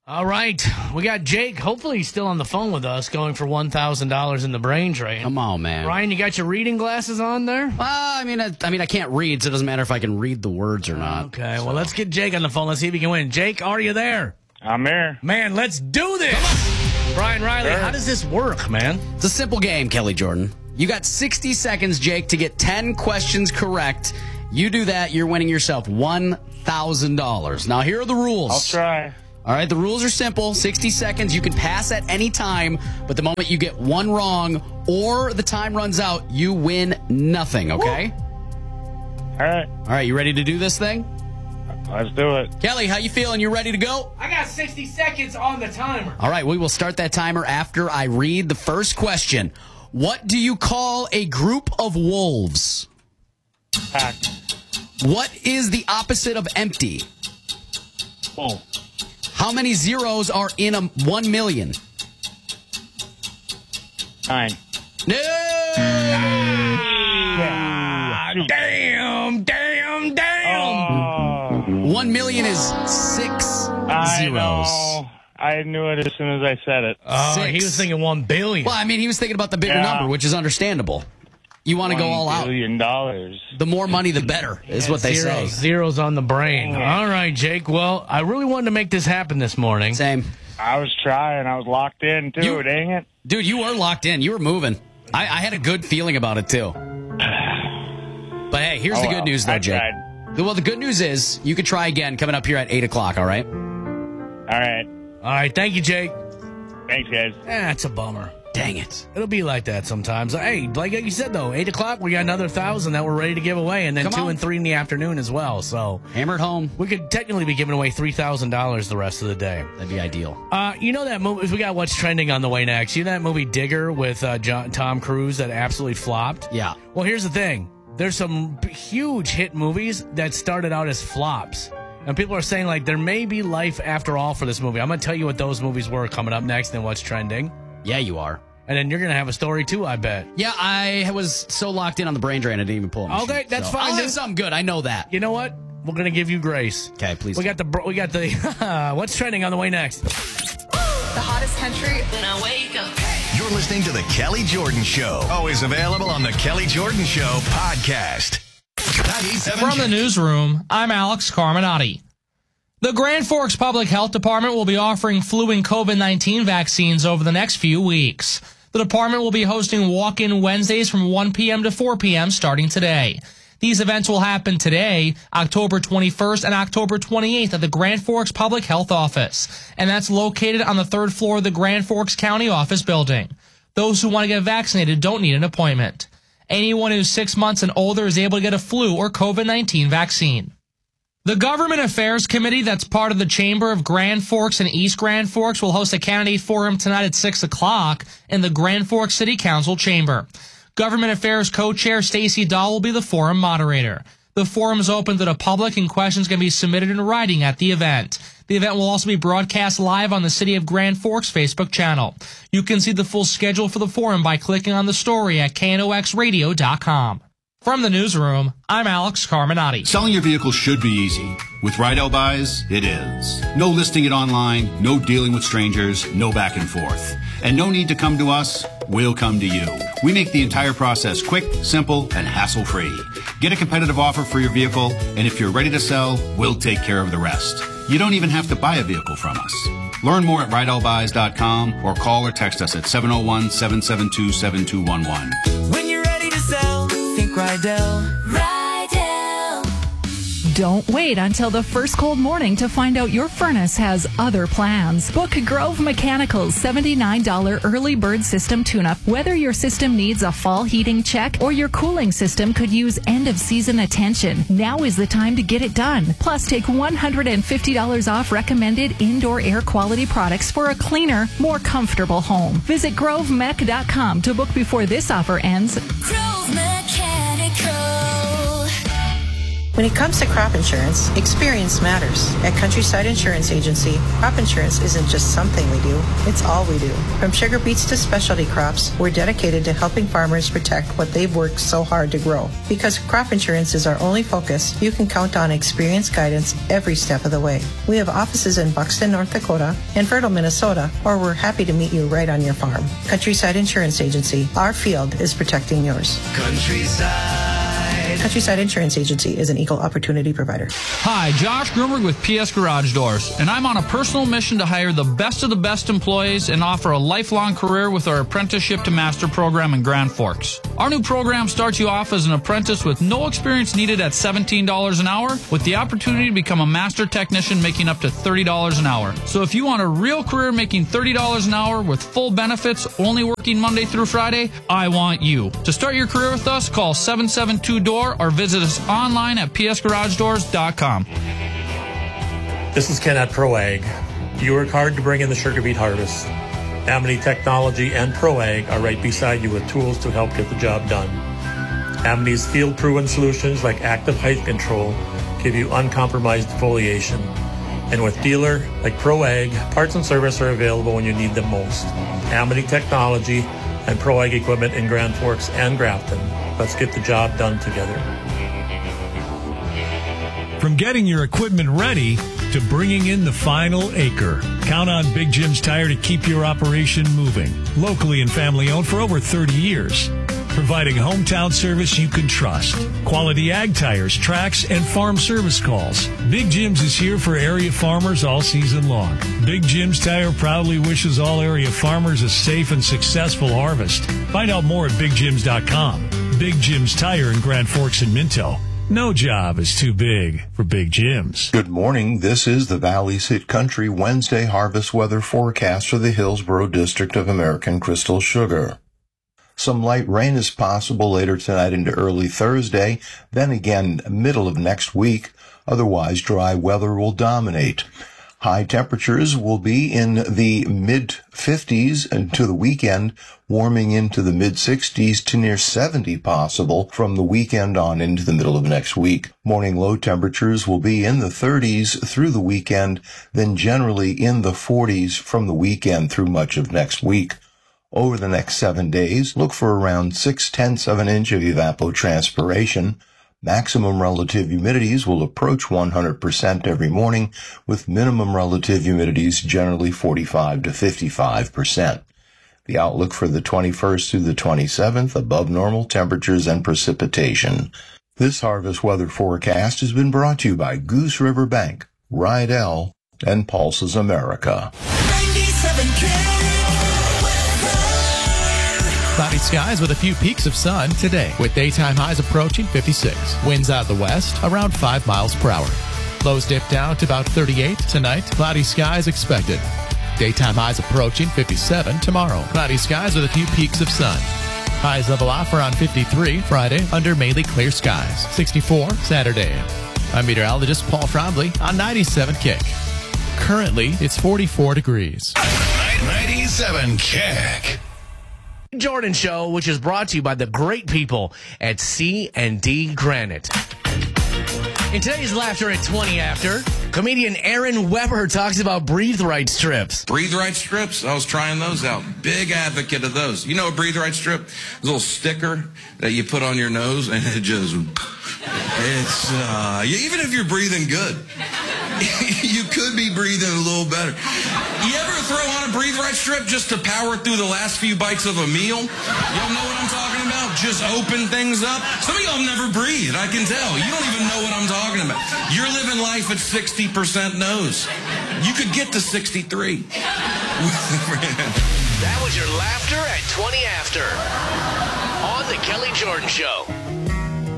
All right. We got Jake. Hopefully he's still on the phone with us going for $1,000 in the brain drain. Come on, man. Ryan, you got your reading glasses on there? I can't read, so it doesn't matter if I can read the words or not. Okay, well, let's get Jake on the phone. Let's see if he can win. Jake, are you there? I'm here. Man, let's do this. Brian Riley, how does this work, man? It's a simple game, Kelly Jordan. You got 60 seconds, Jake, to get 10 questions correct. You do that, you're winning yourself $1,000. Now, here are the rules. I'll try. All right, the rules are simple. 60 seconds. You can pass at any time, but the moment you get one wrong or the time runs out, you win nothing, okay? All right. All right, you ready to do this thing? Let's do it. Kelly, how you feeling? You ready to go? I got 60 seconds on the timer. All right, we will start that timer after I read the first question. What do you call a group of wolves? Pack. What is the opposite of empty? Full. How many zeros are in 1 million? 9. No! Damn. 1 million is 6 I zeros. know. I knew it as soon as I said it. He was thinking 1 billion. Well, he was thinking about the bigger number, which is understandable. You want to go all out. $1 billion. The more money, the better, is what they say. Zeros on the brain. All right, Jake. Well, I really wanted to make this happen this morning. Same. I was trying. I was locked in, too. Dang it. Dude, you were locked in. You were moving. I had a good feeling about it, too. But, hey, here's the good news, though, Jake. Well, the good news is you could try again coming up here at 8 o'clock, all right? All right. All right. Thank you, Jake. Thanks, guys. That's a bummer. Dang it. It'll be like that sometimes. Hey, like you said, though, 8 o'clock, we got another 1,000 that we're ready to give away, and then 2 and 3 in the afternoon as well. So hammer it home. We could technically be giving away $3,000 the rest of the day. That'd be ideal. You know that movie, we got What's Trending on the way next. You know that movie Digger with Tom Cruise that absolutely flopped? Yeah. Well, here's the thing. There's some huge hit movies that started out as flops. And people are saying, like, there may be life after all for this movie. I'm going to tell you what those movies were coming up next and What's Trending. Yeah, you are. And then you're going to have a story, too, I bet. Yeah, I was so locked in on the brain drain, I didn't even pull it. Okay, that's fine. I'll have something good. I know that. You know what? We're going to give you grace. Okay, please. We got the What's Trending on the way next. The hottest country. Now wake up. You're listening to The Kelly Jordan Show. Always available on The Kelly Jordan Show podcast. From the newsroom, I'm Alex Carminati. The Grand Forks Public Health Department will be offering flu and COVID-19 vaccines over the next few weeks. The department will be hosting walk-in Wednesdays from 1 p.m. to 4 p.m. starting today. These events will happen today, October 21st and October 28th at the Grand Forks Public Health Office, and that's located on the 3rd floor of the Grand Forks County Office building. Those who want to get vaccinated don't need an appointment. Anyone who's 6 months and older is able to get a flu or COVID-19 vaccine. The Government Affairs Committee that's part of the Chamber of Grand Forks and East Grand Forks will host a candidate forum tonight at 6 o'clock in the Grand Forks City Council chamber. Government Affairs co-chair Stacey Dahl will be the forum moderator. The forum is open to the public and questions can be submitted in writing at the event. The event will also be broadcast live on the City of Grand Forks Facebook channel. You can see the full schedule for the forum by clicking on the story at knoxradio.com. From the newsroom, I'm Alex Carminati. Selling your vehicle should be easy. With Rydell Buys, it is. No listing it online, no dealing with strangers, no back and forth. And no need to come to us, we'll come to you. We make the entire process quick, simple, and hassle-free. Get a competitive offer for your vehicle, and if you're ready to sell, we'll take care of the rest. You don't even have to buy a vehicle from us. Learn more at RydellBuys.com or call or text us at 701-772-7211. When you're ready to sell, think Rydell. Don't wait until the first cold morning to find out your furnace has other plans. Book Grove Mechanical's $79 early bird system tune-up. Whether your system needs a fall heating check or your cooling system could use end-of-season attention, now is the time to get it done. Plus, take $150 off recommended indoor air quality products for a cleaner, more comfortable home. Visit grovemech.com to book before this offer ends. Grove Mechanical. When it comes to crop insurance, experience matters. At Countryside Insurance Agency, crop insurance isn't just something we do, it's all we do. From sugar beets to specialty crops, we're dedicated to helping farmers protect what they've worked so hard to grow. Because crop insurance is our only focus, you can count on experienced guidance every step of the way. We have offices in Buxton, North Dakota, and Fertile, Minnesota, or we're happy to meet you right on your farm. Countryside Insurance Agency, our field is protecting yours. Countryside Insurance Agency is an equal opportunity provider. Hi, Josh Grumberg with PS Garage Doors, and I'm on a personal mission to hire the best of the best employees and offer a lifelong career with our Apprenticeship to Master program in Grand Forks. Our new program starts you off as an apprentice with no experience needed at $17 an hour, with the opportunity to become a master technician making up to $30 an hour. So if you want a real career making $30 an hour with full benefits, only working Monday through Friday, I want you. To start your career with us, call 772-DOOR or visit us online at psgaragedoors.com. This is Ken at ProAg. You work hard to bring in the sugar beet harvest. Amity Technology and ProAg are right beside you with tools to help get the job done. Amity's field-proven solutions like active height control give you uncompromised foliation. And with dealer like ProAg, parts and service are available when you need them most. Amity Technology and ProAg equipment in Grand Forks and Grafton. Let's get the job done together. From getting your equipment ready to bringing in the final acre, count on Big Jim's Tire to keep your operation moving. Locally and family owned for over 30 years. Providing hometown service you can trust. Quality ag tires, tracks, and farm service calls. Big Jim's is here for area farmers all season long. Big Jim's Tire proudly wishes all area farmers a safe and successful harvest. Find out more at BigJims.com. Big Jim's Tire in Grand Forks and Minto. No job is too big for Big Jim's. Good morning. This is the Valley's Hit Country Wednesday harvest weather forecast for the Hillsborough District of American Crystal Sugar. Some light rain is possible later tonight into early Thursday, then again middle of next week. Otherwise, dry weather will dominate. High temperatures will be in the mid-50s into the weekend, warming into the mid-60s to near 70 possible from the weekend on into the middle of next week. Morning low temperatures will be in the 30s through the weekend, then generally in the 40s from the weekend through much of next week. Over the next 7 days, look for around 0.6 of an inch of evapotranspiration. Maximum relative humidities will approach 100% every morning, with minimum relative humidities generally 45 to 55%. The outlook for the 21st through the 27th, above normal temperatures and precipitation. This harvest weather forecast has been brought to you by Goose River Bank, Rydell, and Pulses America. Cloudy skies with a few peaks of sun today, with daytime highs approaching 56. Winds out of the west around 5 miles per hour. Lows dip down to about 38 tonight. Cloudy skies expected. Daytime highs approaching 57 tomorrow. Cloudy skies with a few peaks of sun. Highs level off around 53 Friday under mainly clear skies. 64 Saturday. I'm meteorologist Paul Trombley on 97 Kick. Currently, it's 44 degrees. 97 Kick. Jordan Show, which is brought to you by the great people at C&D Granite. In today's Laughter at 20 After, comedian Aaron Weber talks about Breathe Right strips. Breathe Right strips? I was trying those out. Big advocate of those. You know a Breathe Right strip? It's a little sticker that you put on your nose, and it just... It's, even if you're breathing good, you could be breathing a little better. You ever throw on a Breathe Right strip just to power through the last few bites of a meal? Y'all know what I'm talking about? Just open things up. Some of y'all have never breathed, I can tell. You don't even know what I'm talking about. You're living life at 60% nose. You could get to 63. That was your Laughter at 20 After on The Kelly Jordan Show.